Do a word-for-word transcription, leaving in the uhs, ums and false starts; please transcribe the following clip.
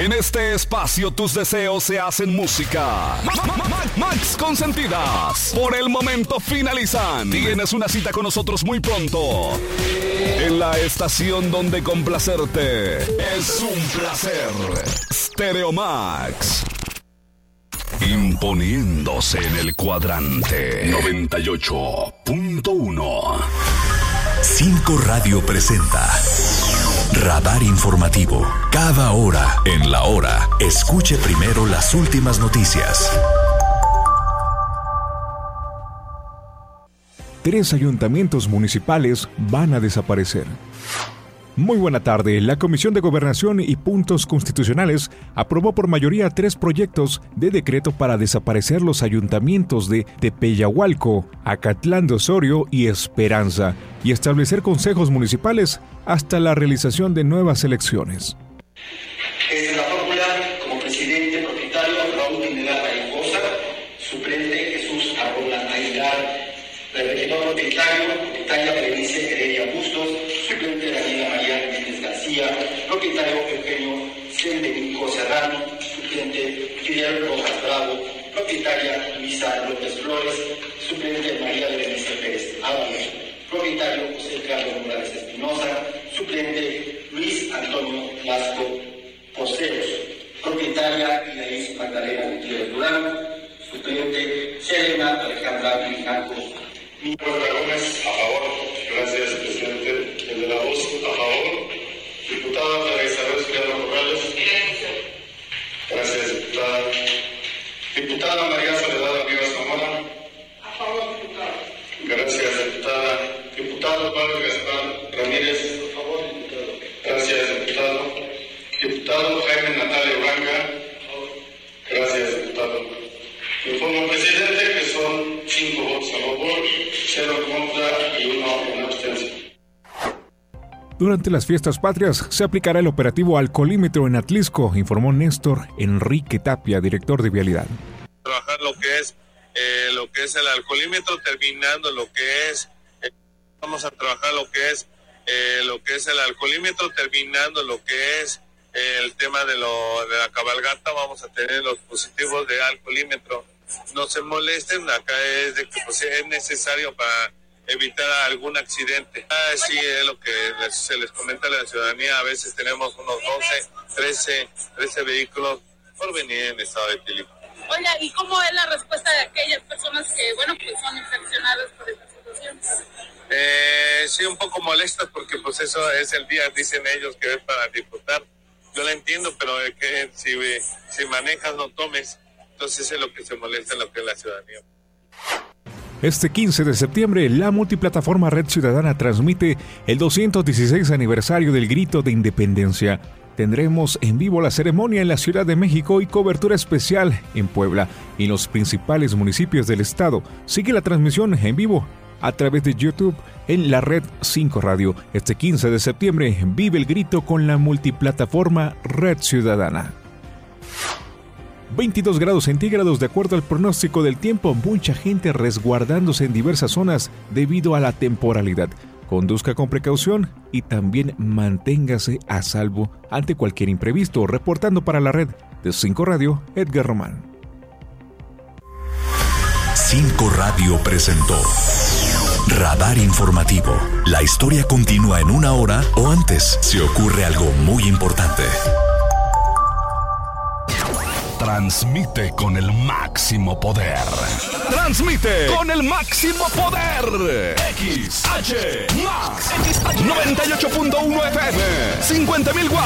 En este espacio tus deseos se hacen música. Ma- ma- ma- Max Consentidas, por el momento finalizan. Tienes una cita con nosotros muy pronto en la estación donde complacerte es un placer. Stereo Max, imponiéndose en el cuadrante noventa y ocho punto uno. Cinco Radio presenta Radar Informativo. Cada hora en la hora, escuche primero las últimas noticias. Tres ayuntamientos municipales van a desaparecer. Muy buena tarde. La Comisión de Gobernación y Puntos Constitucionales aprobó por mayoría tres proyectos de decreto para desaparecer los ayuntamientos de Tepeyahualco, Acatlán de Osorio y Esperanza, y establecer consejos municipales hasta la realización de nuevas elecciones. Desde la fórmula, como presidente propietario, Raúl Pineda Raigosa, suplente Jesús Arrola Aguilar, regidor propietario, propietaria Berenice Heredia Bustos, suplente Daniela María Jiménez García, propietario Eugenio Sendenico Serrano, suplente Fidel Rojas Bravo, propietaria Luisa López Flores, suplente María Berenice Pérez Ábalos, propietario José Carlos Morales Espinosa, suplente Luis Antonio Lasco Poseros, propietaria Inaís Magdalena Gutiérrez Durán, suplente Selena Alejandra Grijalco. Nicolás Gómez, a favor. Gracias, presidente. El de la voz, a favor. Diputada María Isabel Soriano Morales. Gracias, diputada. Diputada María Soledad Rivas Zamora. A favor, diputada. Gracias, diputada. Diputado Pablo Gaspar Ramírez. A favor, diputado. Gracias, diputado. Diputado Jaime Natalia Uranga. Gracias, diputado. Informo, presidente, que son cinco votos a favor, cero contra y uno en abstención. Durante las fiestas patrias se aplicará el operativo Alcoholímetro en Atlisco, informó Néstor Enrique Tapia, director de Vialidad. Trabajar lo que es eh, lo que es el alcoholímetro, terminando lo que es eh, vamos a trabajar lo que es eh, lo que es el alcoholímetro, terminando lo que es eh, el tema de lo de la cabalgata. Vamos a tener los positivos de alcoholímetro. No se molesten, acá es de que pues, es necesario para evitar algún accidente. Ah, sí, es lo que les, se les comenta a la ciudadanía. A veces tenemos unos doce, trece, trece vehículos por venir en estado de equilibrio. Oiga, ¿y cómo es la respuesta de aquellas personas que, bueno, pues son infeccionadas por esta situación? Eh, sí, un poco molestas porque pues eso es el día, dicen ellos, que es para disfrutar. Yo la entiendo, pero es que si, si manejas no tomes. Entonces es lo que se molesta en lo que es la ciudadanía. Este quince de septiembre, la multiplataforma Red Ciudadana transmite el doscientos dieciséis aniversario del Grito de Independencia. Tendremos en vivo la ceremonia en la Ciudad de México y cobertura especial en Puebla y en los principales municipios del estado. Sigue la transmisión en vivo a través de YouTube en la red cinco Radio. Este quince de septiembre vive el grito con la multiplataforma Red Ciudadana. veintidós grados centígrados de acuerdo al pronóstico del tiempo, mucha gente resguardándose en diversas zonas debido a la temporalidad. Conduzca con precaución y también manténgase a salvo ante cualquier imprevisto. Reportando para la red de cinco Radio, Edgar Román. cinco Radio presentó Radar Informativo. La historia continúa en una hora o antes si ocurre algo muy importante. Transmite con el máximo poder. Transmite con el máximo poder. X H Max noventa y ocho punto uno F M, cincuenta mil watts.